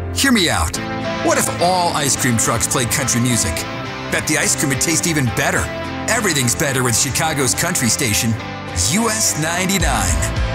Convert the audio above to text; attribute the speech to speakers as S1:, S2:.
S1: Hear me out. What if all ice cream trucks played country music? Bet the ice cream would taste even better. Everything's better with Chicago's country station, US 99.